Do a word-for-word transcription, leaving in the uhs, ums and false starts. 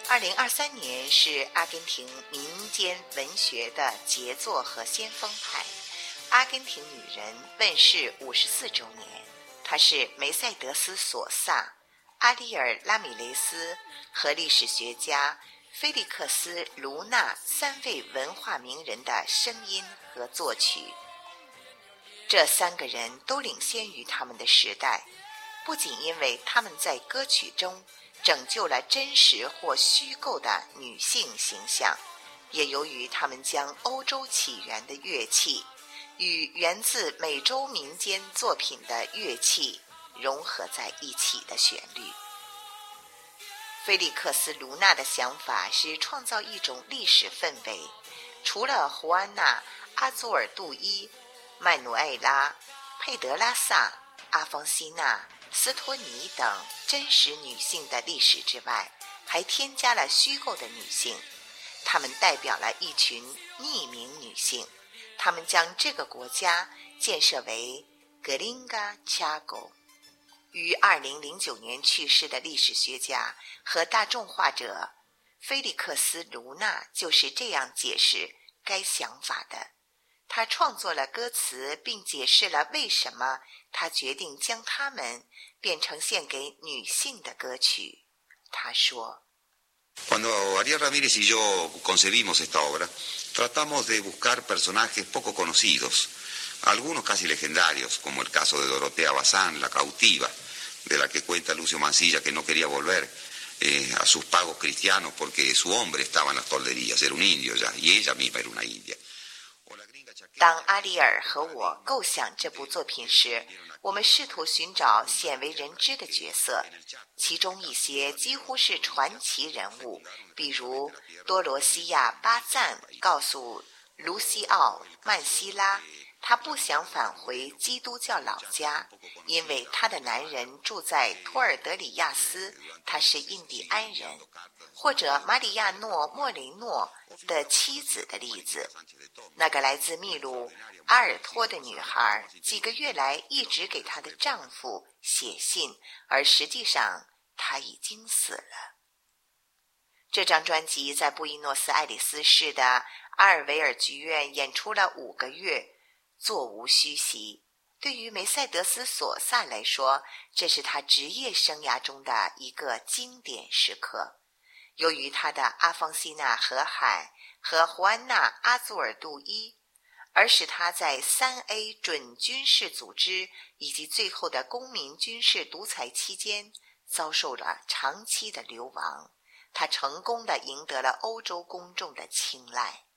二零二三年是阿根廷民间文学的杰作和先锋派，阿根廷女人问世五十四周年。她是梅赛德斯·索萨、阿里尔·拉米雷斯和历史学家菲利克斯·卢纳三位文化名人的声音和作曲。这三个人都领先于他们的时代，不仅因为他们在歌曲中拯救了真实或虚构的女性形象，也由于他们将欧洲起源的乐器与源自美洲民间作品的乐器融合在一起的旋律。菲利克斯·卢纳的想法是创造一种历史氛围，除了胡安娜、阿祖尔杜伊、曼努埃拉、佩德拉萨、阿方西娜、斯托尼等真实女性的历史之外，还添加了虚构的女性，她们代表了一群匿名女性，她们将这个国家建设为格林嘎恰狗。于二零零九年去世的历史学家和大众画者菲利克斯·卢纳就是这样解释该想法的。他创作了歌词，并解释了为什么他决定将它们变成献给女性的歌曲。他说 Cuando Ariel Ramírez y yo concebimos esta obra, tratamos de buscar personajes poco conocidos, algunos casi legendarios, como el caso de Dorotea Bazán, la cautiva, de la que cuenta Lucio Mansilla que no quería volver eh, a sus pagos cristianos porque su hombre estaba en las tolderías, era un indio ya, y ella misma era una india. 当阿里尔和我构想这部作品时，我们试图寻找鲜为人知的角色，其中一些几乎是传奇人物，比如多罗西亚·巴赞告诉卢西奥·曼西拉，她不想返回基督教老家，因为她的男人住在托尔德里亚斯，他是印第安人，或者马里亚诺·莫雷诺的妻子的例子。那个来自秘鲁阿尔托的女孩几个月来一直给她的丈夫写信，而实际上她已经死了。这张专辑在布宜诺斯艾利斯市的阿尔维尔剧院演出了五个月，座无虚席。对于梅赛德斯·索萨来说，这是他职业生涯中的一个经典时刻。由于他的阿方西娜河海和胡安娜·阿祖尔杜伊，而使他在 三 A 准军事组织以及最后的公民军事独裁期间遭受了长期的流亡。他成功地赢得了欧洲公众的青睐。